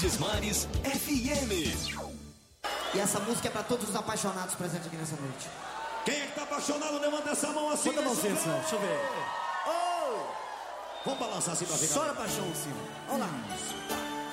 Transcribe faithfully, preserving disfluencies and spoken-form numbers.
Verdes Mares F M. E essa música é pra todos os apaixonados presentes aqui nessa noite. Quem é que tá apaixonado, levanta essa mão assim. Manda a mãozinha assim, ó. Deixa eu ver. Oh! Vamos balançar assim pra ver. Chora paixão, sim. Vamos lá.